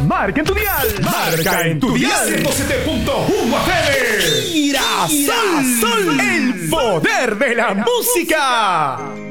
Marca en tu dial. Marca en tu dial. 107.1 FM. Girasol. El poder de la música.